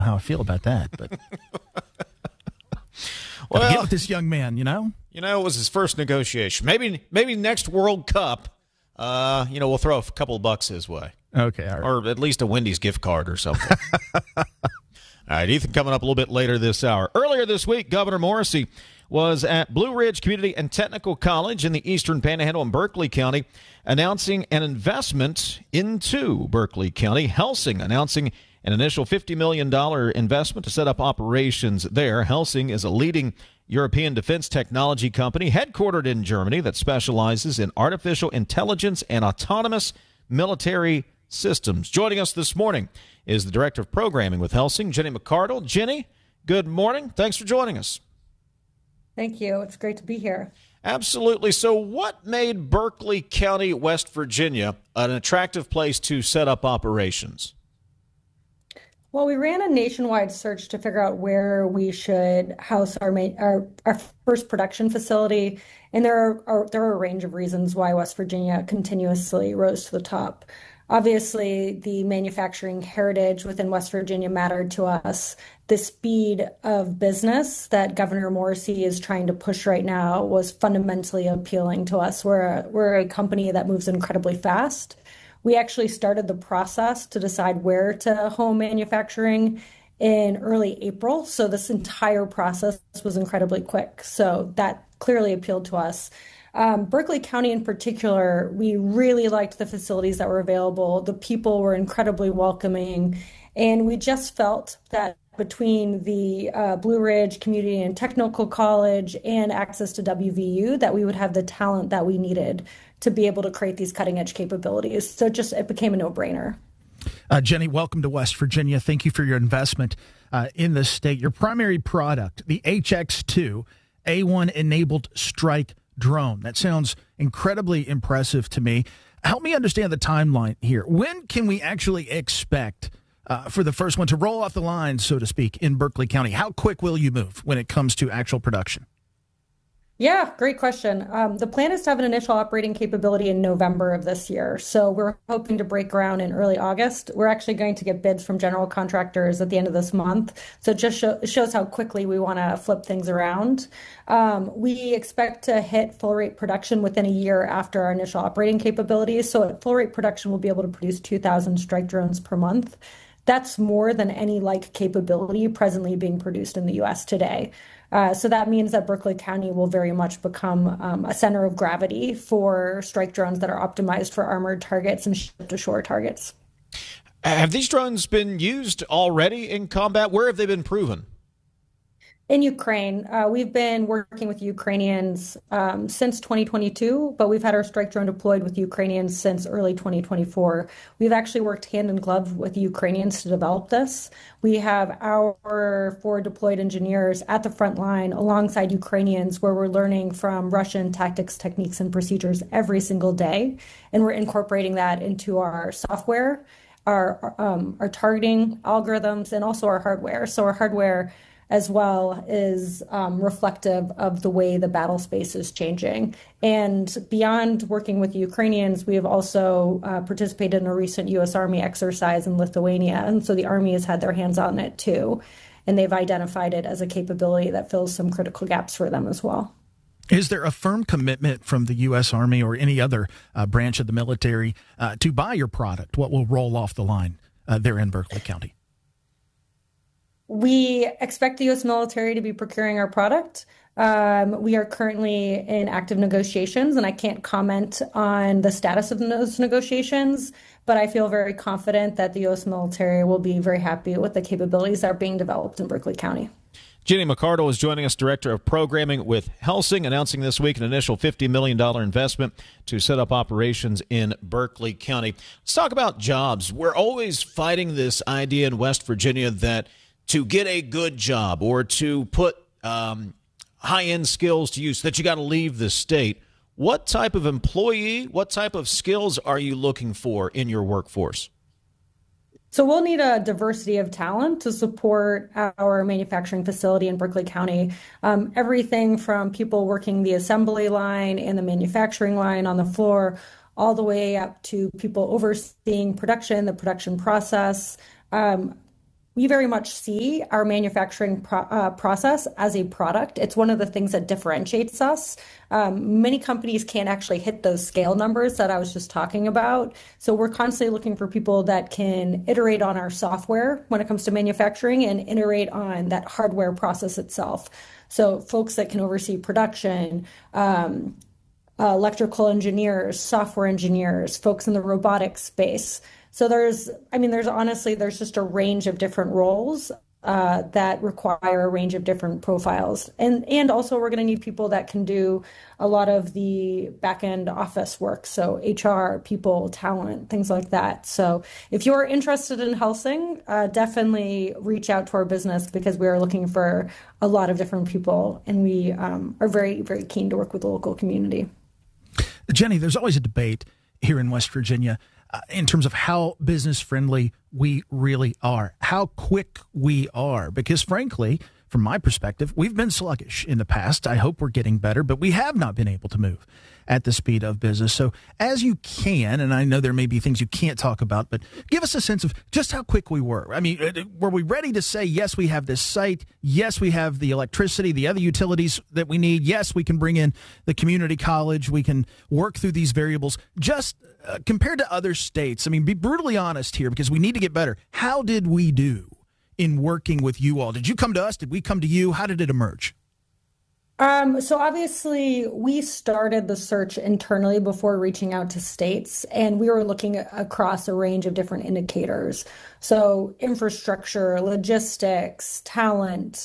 how I feel about that, but well, get with this young man, it was his first negotiation. Maybe next World Cup, we'll throw a couple of bucks his way. Okay, all right. Or at least a Wendy's gift card or something. All right, Ethan, coming up a little bit later this hour. Earlier this week, Governor Morrisey was at Blue Ridge Community and Technical College in the Eastern Panhandle in Berkeley County, announcing an investment into Berkeley County. Helsing announcing an initial $50 million investment to set up operations there. Helsing is a leading European defense technology company headquartered in Germany that specializes in artificial intelligence and autonomous military systems. Joining us this morning is the Director of Programming with Helsing, Jenny McCardle. Jenny, good morning. Thanks for joining us. Thank you. It's great to be here. Absolutely. So what made Berkeley County, West Virginia, an attractive place to set up operations? Well, we ran a nationwide search to figure out where we should house our first production facility, and there are a range of reasons why West Virginia continuously rose to the top. Obviously, the manufacturing heritage within West Virginia mattered to us. The speed of business that Governor Morrisey is trying to push right now was fundamentally appealing to us. We're a company that moves incredibly fast. We actually started the process to decide where to home manufacturing in early April. So this entire process was incredibly quick. So that clearly appealed to us. Berkeley County in particular, we really liked the facilities that were available. The people were incredibly welcoming. And we just felt that between the Blue Ridge Community and Technical College and access to WVU, that we would have the talent that we needed to be able to create these cutting edge capabilities. So it became a no-brainer. Jenny, welcome to West Virginia. Thank you for your investment in the state. Your primary product, the HX2 A1-enabled strike drone. That sounds incredibly impressive to me. Help me understand the timeline here. When can we actually expect for the first one to roll off the line, so to speak, in Berkeley County? How quick will you move when it comes to actual production? Yeah, great question. The plan is to have an initial operating capability in November of this year. So we're hoping to break ground in early August. We're actually going to get bids from general contractors at the end of this month. So it just shows how quickly we want to flip things around. We expect to hit full rate production within a year after our initial operating capabilities. So at full rate production, we'll be able to produce 2,000 strike drones per month. That's more than any like capability presently being produced in the U.S. today. So that means that Berkeley County will very much become a center of gravity for strike drones that are optimized for armored targets and ship-to-shore targets. Have these drones been used already in combat? Where have they been proven? In Ukraine. We've been working with Ukrainians since 2022, but we've had our strike drone deployed with Ukrainians since early 2024. We've actually worked hand in glove with the Ukrainians to develop this. We have our 4 deployed engineers at the front line alongside Ukrainians, where we're learning from Russian tactics, techniques, and procedures every single day. And we're incorporating that into our software, our targeting algorithms, and also our hardware. So our hardware as well is reflective of the way the battle space is changing. And beyond working with Ukrainians, we have also participated in a recent U.S. Army exercise in Lithuania. And so the Army has had their hands on it too. And they've identified it as a capability that fills some critical gaps for them as well. Is there a firm commitment from the U.S. Army or any other branch of the military to buy your product? What will roll off the line there in Berkeley County? We expect the U.S. military to be procuring our product. We are currently in active negotiations, and I can't comment on the status of those negotiations, but I feel very confident that the U.S. military will be very happy with the capabilities that are being developed in Berkeley County. Jenny McCardle is joining us, Director of Programming with Helsing, announcing this week an initial $50 million investment to set up operations in Berkeley County. Let's talk about jobs. We're always fighting this idea in West Virginia that to get a good job or to put high-end skills to use, that you got to leave the state. What type of employee, what type of skills are you looking for in your workforce? So we'll need a diversity of talent to support our manufacturing facility in Berkeley County. Everything from people working the assembly line and the manufacturing line on the floor, all the way up to people overseeing production, the production process. we very much see our manufacturing process as a product. It's one of the things that differentiates us. Many companies can't actually hit those scale numbers that I was just talking about. So we're constantly looking for people that can iterate on our software when it comes to manufacturing and iterate on that hardware process itself. So folks that can oversee production, electrical engineers, software engineers, folks in the robotics space. So there's just a range of different roles that require a range of different profiles. And also we're going to need people that can do a lot of the back end office work. So HR, people, talent, things like that. So if you're interested in Helsing, definitely reach out to our business because we are looking for a lot of different people. And we are very, very keen to work with the local community. Jenny, there's always a debate here in West Virginia in terms of how business friendly we really are, how quick we are, because frankly, from my perspective, we've been sluggish in the past. I hope we're getting better, but we have not been able to move at the speed of business. So as you can, and I know there may be things you can't talk about, but give us a sense of just how quick we were. I mean, were we ready to say, yes, we have this site. Yes, we have the electricity, the other utilities that we need. Yes, we can bring in the community college. We can work through these variables. Just compared to other states, I mean, be brutally honest here because we need to get better. How did we do in working with you all? Did you come to us? Did we come to you? How did it emerge? So obviously we started the search internally before reaching out to states, and we were looking across a range of different indicators. So infrastructure, logistics, talent,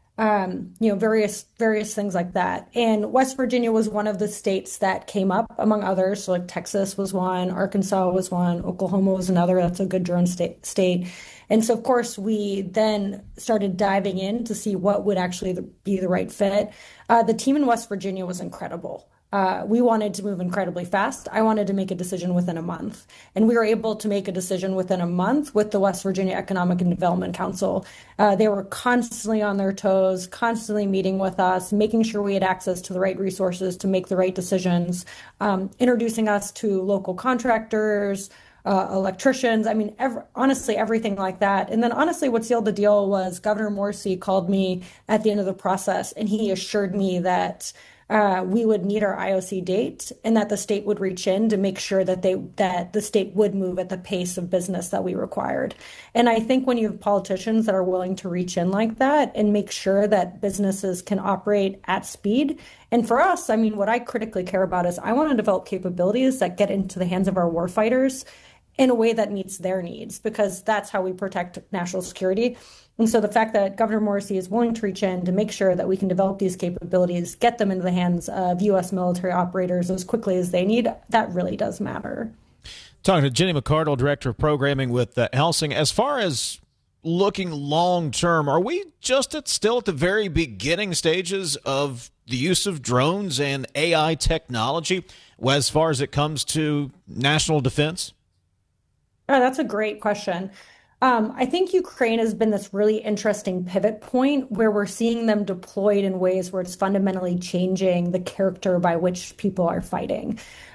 various things like that. And West Virginia was one of the states that came up among others. So like Texas was one, Arkansas was one, Oklahoma was another. That's a good drone state. And so, of course, we then started diving in to see what would actually be the right fit. The team in West Virginia was incredible. We wanted to move incredibly fast. I wanted to make a decision within a month. And we were able to make a decision within a month with the West Virginia Economic and Development Council. They were constantly on their toes, constantly meeting with us, making sure we had access to the right resources to make the right decisions, introducing us to local contractors, electricians. I mean, honestly, everything like that. And then honestly, what sealed the deal was Governor Morrisey called me at the end of the process, and he assured me that we would meet our IOC date and that the state would reach in to make sure that the state would move at the pace of business that we required. And I think when you have politicians that are willing to reach in like that and make sure that businesses can operate at speed. And for us, I mean, what I critically care about is I want to develop capabilities that get into the hands of our warfighters in a way that meets their needs, because that's how we protect national security. And so the fact that Governor Morrisey is willing to reach in to make sure that we can develop these capabilities, get them into the hands of U.S. military operators as quickly as they need, that really does matter. Talking to Jenny McArdle, Director of Programming with Helsing. As far as looking long-term, are we just still at the very beginning stages of the use of drones and AI technology as far as it comes to national defense? Oh, that's a great question. I think Ukraine has been this really interesting pivot point where we're seeing them deployed in ways where it's fundamentally changing the character by which people are fighting.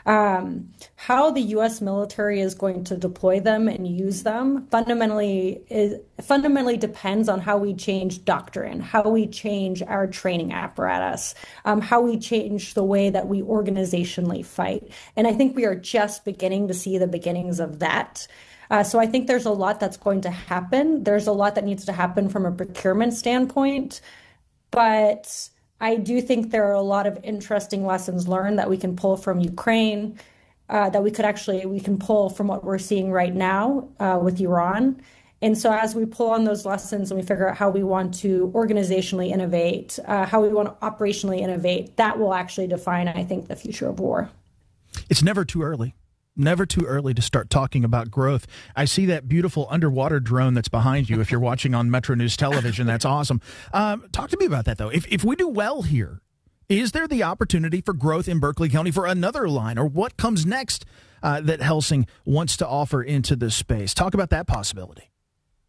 How the U.S. military is going to deploy them and use them fundamentally depends on how we change doctrine, how we change our training apparatus, how we change the way that we organizationally fight. And I think we are just beginning to see the beginnings of that. So I think there's a lot that's going to happen. There's a lot that needs to happen from a procurement standpoint, but I do think there are a lot of interesting lessons learned that we can pull from Ukraine, that we can pull from what we're seeing right now with Iran. And so as we pull on those lessons and we figure out how we want to organizationally innovate, how we want to operationally innovate, that will actually define, I think, the future of war. It's never too early. Never too early to start talking about growth. I see that beautiful underwater drone that's behind you. If you're watching on Metro News Television, that's awesome. Talk to me about that, though. If we do well here, is there the opportunity for growth in Berkeley County for another line, or what comes next that Helsing wants to offer into this space? Talk about that possibility.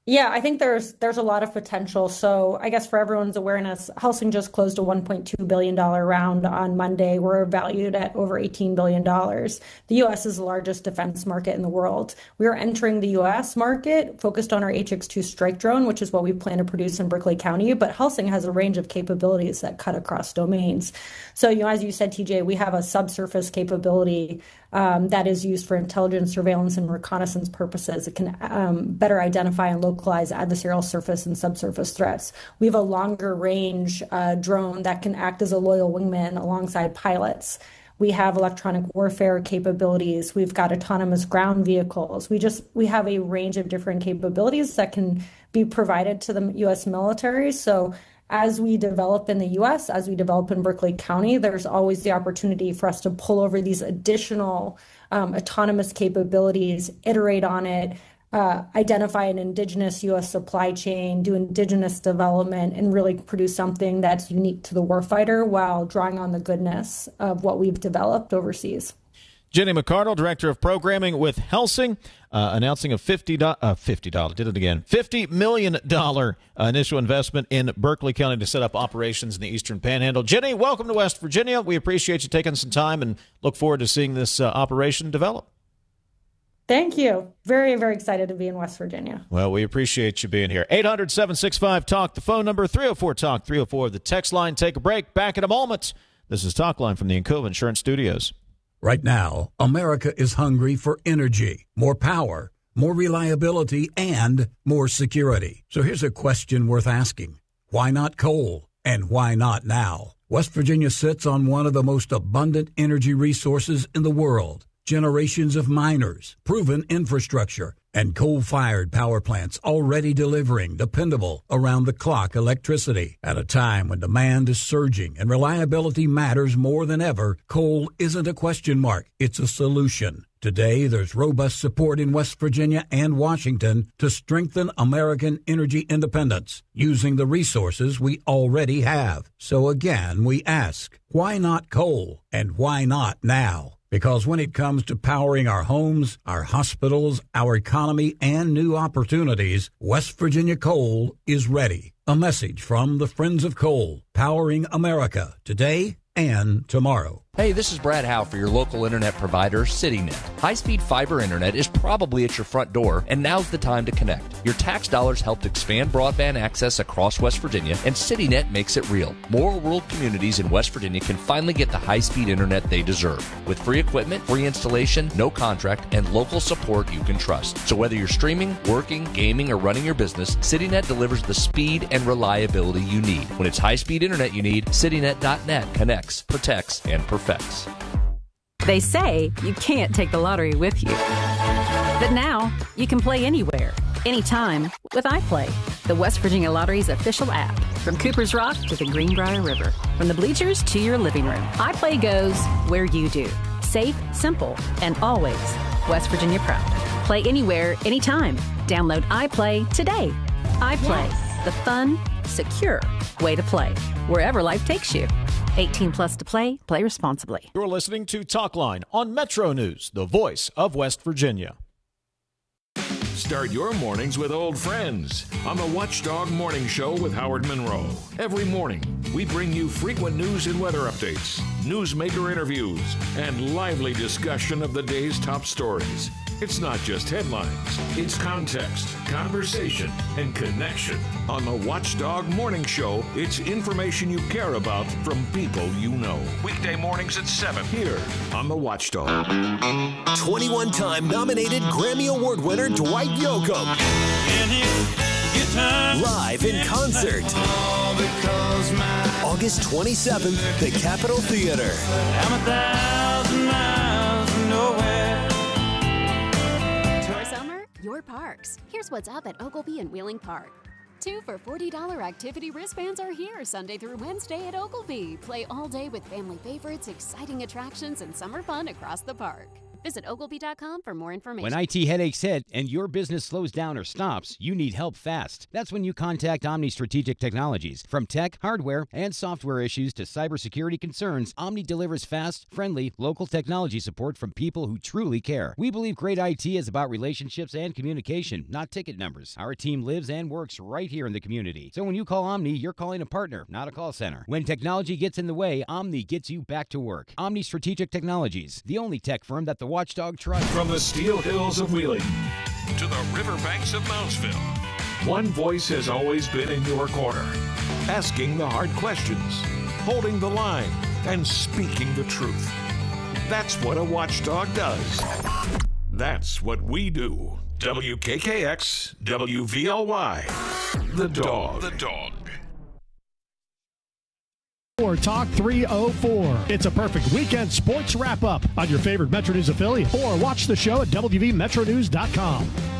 Yeah, I think there's a lot of potential. So I guess for everyone's awareness, Helsing just closed a $1.2 billion round on Monday. We're valued at over $18 billion. The U.S. is the largest defense market in the world. We are entering the U.S. market focused on our HX-2 strike drone, which is what we plan to produce in Berkeley County. But Helsing has a range of capabilities that cut across domains. So, as you said, TJ, we have a subsurface capability that is used for intelligence, surveillance, and reconnaissance purposes. It can better identify and localize adversarial surface and subsurface threats. We have a longer range drone that can act as a loyal wingman alongside pilots. We have electronic warfare capabilities. We've got autonomous ground vehicles. We have a range of different capabilities that can be provided to the U.S. military. So as we develop in the U.S., as we develop in Berkeley County, there's always the opportunity for us to pull over these additional autonomous capabilities, iterate on it, identify an indigenous U.S. supply chain, do indigenous development, and really produce something that's unique to the warfighter while drawing on the goodness of what we've developed overseas. Jenny McArdle, Director of Programming with Helsing, announcing a $50 million initial investment in Berkeley County to set up operations in the Eastern Panhandle. Jenny, welcome to West Virginia. We appreciate you taking some time and look forward to seeing this operation develop. Thank you. Very, very excited to be in West Virginia. Well, we appreciate you being here. 800-765-TALK, the phone number, 304-TALK, the text line. Take a break. Back in a moment. This is Talk Line from the Encova Insurance Studios. Right now, America is hungry for energy, more power, more reliability, and more security. So here's a question worth asking. Why not coal? And why not now? West Virginia sits on one of the most abundant energy resources in the world. Generations of miners, proven infrastructure, and coal-fired power plants already delivering dependable, around-the-clock electricity. At a time when demand is surging and reliability matters more than ever, coal isn't a question mark, it's a solution. Today, there's robust support in West Virginia and Washington to strengthen American energy independence using the resources we already have. So again, we ask, why not coal? And why not now? Because when it comes to powering our homes, our hospitals, our economy, and new opportunities, West Virginia Coal is ready. A message from the Friends of Coal, powering America today and tomorrow. Hey, this is Brad Howe for your local internet provider, CityNet. High-speed fiber internet is probably at your front door, and now's the time to connect. Your tax dollars helped expand broadband access across West Virginia, and CityNet makes it real. More rural communities in West Virginia can finally get the high-speed internet they deserve. With free equipment, free installation, no contract, and local support you can trust. So whether you're streaming, working, gaming, or running your business, CityNet delivers the speed and reliability you need. When it's high-speed internet you need, CityNet.net connects, protects, and perfects. They say you can't take the lottery with you. But now you can play anywhere, anytime with iPlay, the West Virginia Lottery's official app. From Cooper's Rock to the Greenbrier River, from the bleachers to your living room, iPlay goes where you do. Safe, simple, and always West Virginia proud. Play anywhere, anytime. Download iPlay today. iPlay, the fun, secure way to play, wherever life takes you. 18 plus to play. Play responsibly. You're listening to Talk Line on Metro News, the voice of West Virginia. Start your mornings with old friends on the Watchdog Morning Show with Howard Monroe. Every morning, we bring you frequent news and weather updates, newsmaker interviews, and lively discussion of the day's top stories. It's not just headlines, it's context, conversation, and connection. On the Watchdog Morning Show, it's information you care about from people you know. Weekday mornings at 7 here on the Watchdog. 21-time nominated Grammy Award winner Dwight Yoakam. Live in concert. August 27th, the Capitol Theater. I'm 1,000 miles from nowhere. Your parks. Here's what's up at Ogilvy and Wheeling Park. 2 for $40 activity wristbands are here Sunday through Wednesday at Ogilvy. Play all day with family favorites, exciting attractions, and summer fun across the park. Visit Ogilvy.com for more information. When IT headaches hit and your business slows down or stops, you need help fast. That's when you contact Omni Strategic Technologies. From tech, hardware, and software issues to cybersecurity concerns, Omni delivers fast, friendly, local technology support from people who truly care. We believe great IT is about relationships and communication, not ticket numbers. Our team lives and works right here in the community. So when you call Omni, you're calling a partner, not a call center. When technology gets in the way, Omni gets you back to work. Omni Strategic Technologies, the only tech firm that the Watchdog trusts. From the Steel Hills of Wheeling to the riverbanks of Moundsville, one voice has always been in your corner, asking the hard questions, holding the line, and speaking the truth. That's what a watchdog does. That's what we do. WKKX, WVLY, The Dog. The Dog. Or Talk 304. It's a perfect weekend sports wrap-up on your favorite Metro News affiliate. Or watch the show at WVMetronews.com.